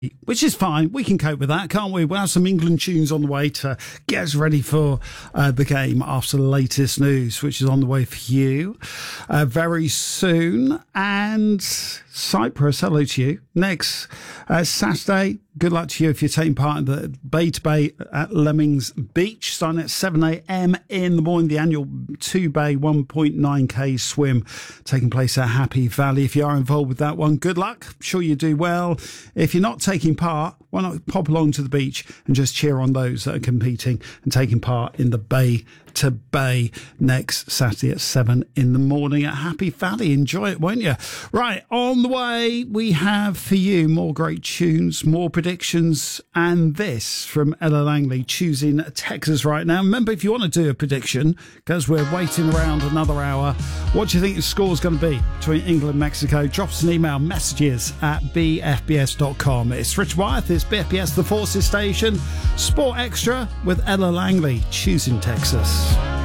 which is fine. We can cope with that, can't we? We'll have some England tunes on the way to get us ready for the game after the latest news, which is on the way for you very soon. And Cyprus, hello to you. Next Saturday, good luck to you if you're taking part in the Bay to Bay at Lemmings Beach, starting at 7 a.m. in the morning. The annual 2-bay 1.9k swim taking place at Happy Valley. If you are involved with that one, good luck. I'm sure you do well. If you're not taking part, why not pop along to the beach and just cheer on those that are competing and taking part in the Bay to Bay next Saturday at 7 in the morning at Happy Valley. Enjoy it, won't you? Right, on the way, we have for you more great tunes, more predictions, and this from Ella Langley, choosing Texas right now. Remember, if you want to do a prediction, because we're waiting around another hour, what do you think the score's going to be between England and Mexico? Drop us an email, messages at bfbs.com. It's Rich Wyeth, it's BFBS The Forces Station, Sport Extra with Ella Langley, choosing Texas.